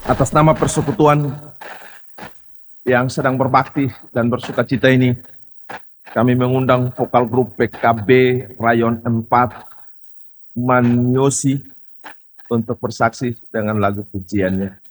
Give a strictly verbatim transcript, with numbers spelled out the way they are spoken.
Atas nama persekutuan yang sedang berbakti dan bersukacita ini, kami mengundang vokal grup P K B Rayon empat Manyosi untuk bersaksi dengan lagu pujiannya.